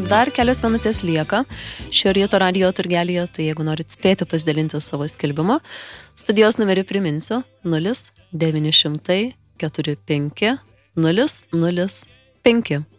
dar kelios minutės lieka šio ryto radijo turgelėje, tai jeigu norit spėti pasidalinti savo skelbimu, studijos numerį priminsiu 0900 45 005.